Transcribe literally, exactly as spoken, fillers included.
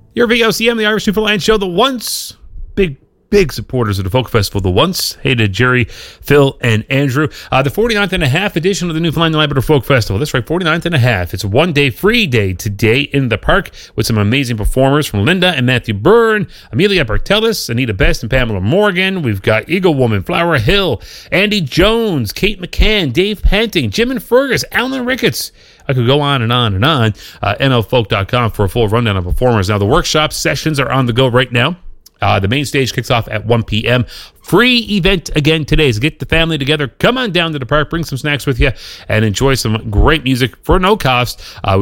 Your V O C M, the Irish Newfoundland Show, the once big, big supporters of the Folk Festival, the once. Hey to Jerry, Phil, and Andrew. Uh, the forty-ninth and a half edition of the Newfoundland and Labrador Folk Festival. That's right, forty-ninth and a half. It's a one-day free day today in the park with some amazing performers from Linda and Matthew Byrne, Amelia Bartelis, Anita Best, and Pamela Morgan. We've got Eagle Woman, Flower Hill, Andy Jones, Kate McCann, Dave Panting, Jim and Fergus, Alan Ricketts. I could go on and on and on. Uh, N L folk dot com for a full rundown of performers. Now, the workshop sessions are on the go right now. Uh, the main stage kicks off at one p.m. Free event again today. So get the family together. Come on down to the park. Bring some snacks with you and enjoy some great music for no cost. Uh,